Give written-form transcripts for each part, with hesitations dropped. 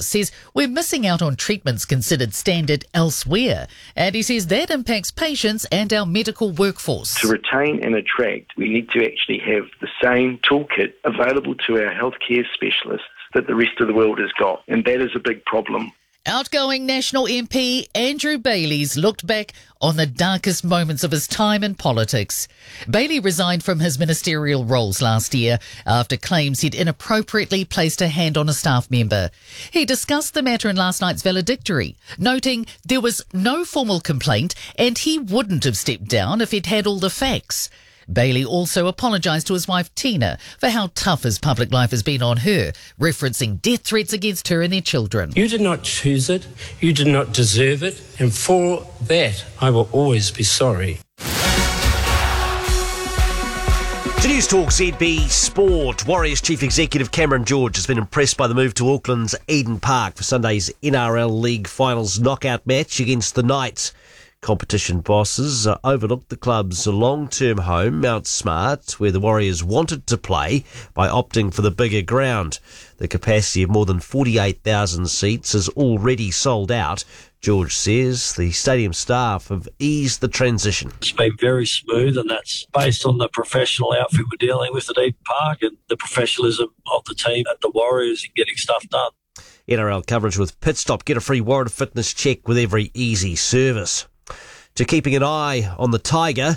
specialist says we're missing out on treatments considered standard elsewhere. And he says that impacts patients and our medical workforce. To retain and attract, we need to actually have the same toolkit available to our healthcare specialists that the rest of the world has got. And that is a big problem. Outgoing National MP Andrew Bailey's looked back on the darkest moments of his time in politics. Bailey resigned from his ministerial roles last year after claims he'd inappropriately placed a hand on a staff member. He discussed the matter in last night's valedictory, noting there was no formal complaint and he wouldn't have stepped down if he'd had all the facts. Bailey also apologised to his wife Tina for how tough his public life has been on her, referencing death threats against her and their children. You did not choose it, you did not deserve it, and for that I will always be sorry. To News Talk ZB Sport, Warriors Chief Executive Cameron George has been impressed by the move to Auckland's Eden Park for Sunday's NRL League Finals knockout match against the Knights. Competition bosses overlooked the club's long-term home, Mount Smart, where the Warriors wanted to play, by opting for the bigger ground. The capacity of more than 48,000 seats is already sold out. George says the stadium staff have eased the transition. It's been very smooth, and that's based on the professional outfit we're dealing with at Eden Park and the professionalism of the team at the Warriors in getting stuff done. NRL coverage with Pitstop. Get a free warrant fitness check with every easy service. To keeping an eye on the Tiger,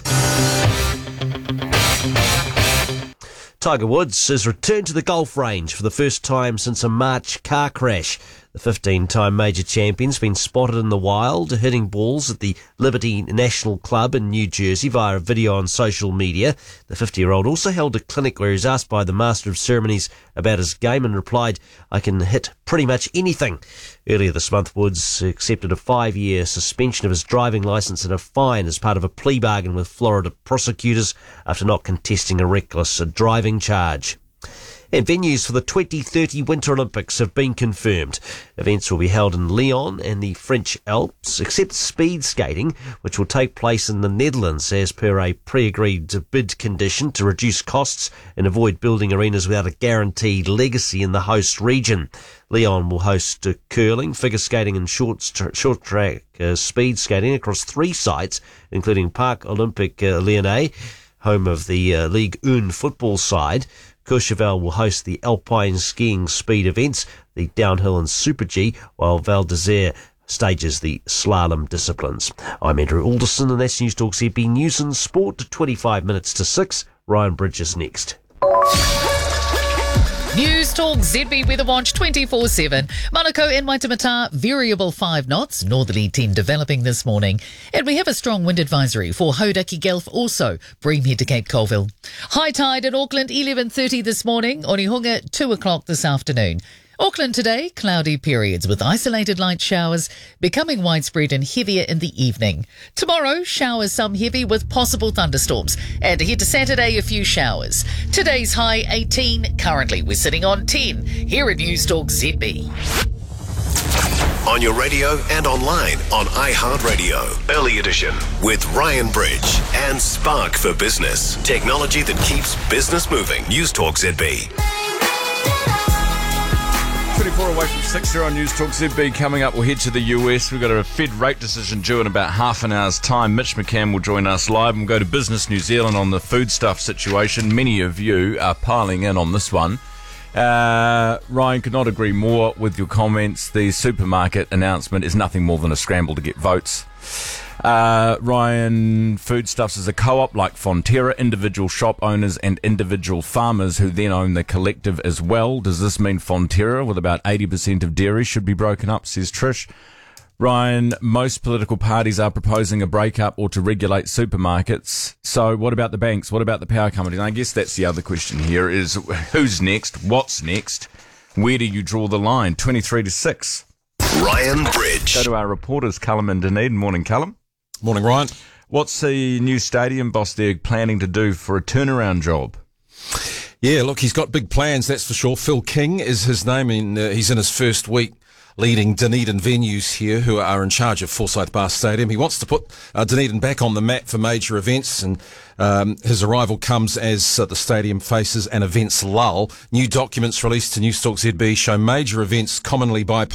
Tiger Woods has returned to the golf range for the first time since a March car crash. The 15-time major champion's been spotted in the wild, hitting balls at the Liberty National Club in New Jersey via a video on social media. The 50-year-old also held a clinic where he was asked by the Master of Ceremonies about his game and replied, "I can hit pretty much anything." Earlier this month, Woods accepted a 5-year suspension of his driving licence and a fine as part of a plea bargain with Florida prosecutors after not contesting a reckless driving charge. And venues for the 2030 Winter Olympics have been confirmed. Events will be held in Lyon and the French Alps, except speed skating, which will take place in the Netherlands as per a pre-agreed bid condition to reduce costs and avoid building arenas without a guaranteed legacy in the host region. Lyon will host curling, figure skating and short track speed skating across 3 sites, including Parc Olympique Lyonnais, home of the Ligue 1 football side. Courchevel will host the alpine skiing speed events, the downhill and Super G, while Val d'Isère stages the slalom disciplines. I'm Andrew Alderson, and that's News Talk ZB News and Sport, 25 minutes to 6. Ryan Bridges next. News Talk ZB Weather Watch 24/7. Manukau and Waitemata, variable 5 knots, northerly 10 developing this morning. And we have a strong wind advisory for Hauraki Gulf, also Breamhead to Cape Colville. High tide in Auckland 11:30 this morning, Onehunga 2 o'clock this afternoon. Auckland today, cloudy periods with isolated light showers becoming widespread and heavier in the evening. Tomorrow, showers, some heavy with possible thunderstorms. And ahead to Saturday, a few showers. Today's high 18, currently we're sitting on 10 here at News Talk ZB. On your radio and online on iHeartRadio. Early edition with Ryan Bridge and Spark for Business. Technology that keeps business moving. News Talk ZB. 24 away from 6 here on News Talk ZB. Coming up, we'll head to the US. We've got a Fed rate decision due in about half an hour's time. Mitch McCann will join us live, and we'll go to Business New Zealand on the foodstuff situation. Many of you are piling in on this one. Ryan, could not agree more with your comments. The supermarket announcement is nothing more than a scramble to get votes. Ryan, foodstuffs is a co-op like Fonterra, individual shop owners and individual farmers who then own the collective as well. Does this mean Fonterra, with about 80% of dairy, should be broken up, says Trish? Ryan, most political parties are proposing a breakup or to regulate supermarkets. So what about the banks? What about the power companies? And I guess that's the other question here is who's next? What's next? Where do you draw the line? 23 to 6. Ryan Bridge. Go to our reporters, Callum and Dunedin. Morning, Callum. Morning, Ryan. What's the new stadium boss there planning to do for a turnaround job? Yeah, look, he's got big plans, that's for sure. Phil King is his name, and he's in his first week leading Dunedin venues here, who are in charge of Forsyth Bar Stadium. He wants to put Dunedin back on the map for major events, and his arrival comes as the stadium faces an events lull. New documents released to News Talk ZB show major events commonly bypassed